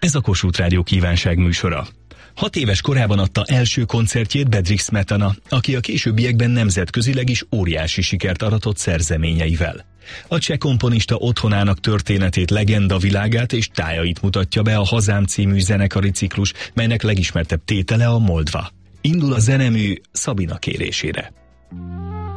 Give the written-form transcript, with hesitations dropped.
Ez a Kossuth Rádió kívánság műsora. 6 éves korában adta első koncertjét Bedřich Smetana, aki a későbbiekben nemzetközileg is óriási sikert aratott szerzeményeivel. A cseh komponista otthonának történetét, legendavilágát és tájait mutatja be a Hazám című zenekari ciklus, melynek legismertebb tétele a Moldva. Indul a zenemű Szabina kérésére.